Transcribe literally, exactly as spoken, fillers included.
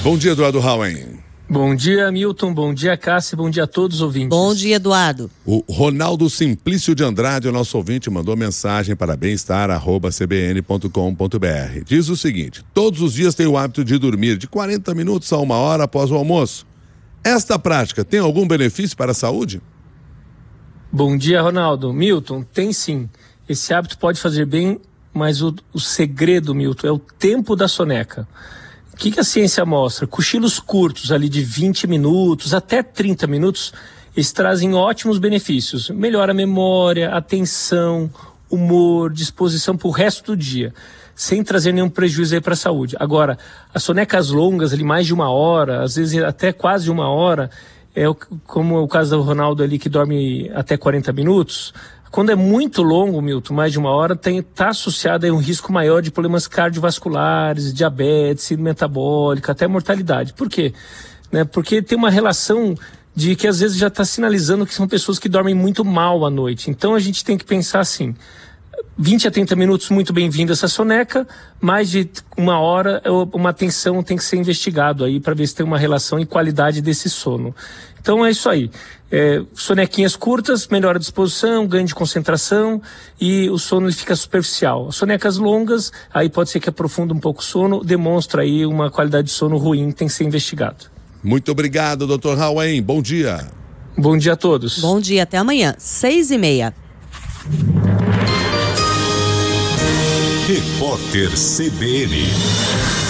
Bom dia, Eduardo Rauen. Bom dia, Milton. Bom dia, Cássia. Bom dia a todos os ouvintes. Bom dia, Eduardo. O Ronaldo Simplício de Andrade, o nosso ouvinte, mandou mensagem para bem-estar arroba c b n ponto com ponto b r. Diz o seguinte: todos os dias tenho o hábito de dormir de quarenta minutos a uma hora após o almoço. Esta prática tem algum benefício para a saúde? Bom dia, Ronaldo. Milton, tem sim. Esse hábito pode fazer bem, mas o, o segredo, Milton, é o tempo da soneca. O que, que a ciência mostra? Cochilos curtos, ali de vinte minutos até trinta minutos, eles trazem ótimos benefícios. Melhora a memória, atenção, humor, disposição para o resto do dia, sem trazer nenhum prejuízo aí para a saúde. Agora, as sonecas longas, ali mais de uma hora, às vezes até quase uma hora, é o, como o caso do Ronaldo ali que dorme até quarenta minutos. Quando é muito longo, Milton, mais de uma hora, está associado a um risco maior de problemas cardiovasculares, diabetes, síndrome metabólica, até mortalidade. Por quê? Né? Porque tem uma relação de que às vezes já está sinalizando que são pessoas que dormem muito mal à noite. Então a gente tem que pensar assim: vinte a trinta minutos, muito bem-vindo essa soneca, mais de uma hora, uma atenção tem que ser investigado aí para ver se tem uma relação e qualidade desse sono. Então é isso aí. É, sonequinhas curtas, melhora a disposição, ganho de concentração e o sono ele fica superficial. Sonecas longas, aí pode ser que aprofunde um pouco o sono, demonstra aí uma qualidade de sono ruim, tem que ser investigado. Muito obrigado, doutor Rauen. Bom dia. Bom dia a todos. Bom dia, até amanhã, seis e meia. Repórter C B N.